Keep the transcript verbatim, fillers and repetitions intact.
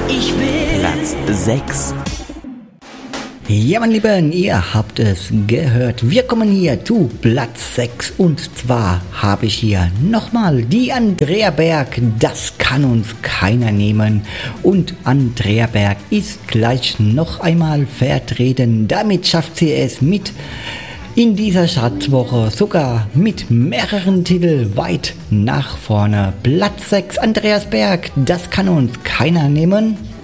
Ich will Platz sechs. Ja, meine Lieben, ihr habt es gehört. Wir kommen hier zu Platz sechs und zwar habe ich hier nochmal die Andrea Berg. Das kann uns keiner nehmen. Und Andrea Berg ist gleich noch einmal vertreten. Damit schafft sie es mit in dieser Schatzwoche sogar mit mehreren Titeln weit nach vorne. Platz sechs, Andreas Berg. Das kann uns keiner nehmen.